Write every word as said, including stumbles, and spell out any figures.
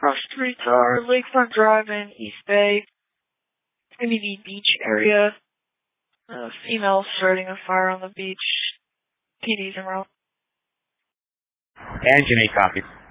Cross streets are Lakefront Drive and East Bay, M E V Beach area. Uh, female starting a fire on the beach. P D's en route. And Janae copies.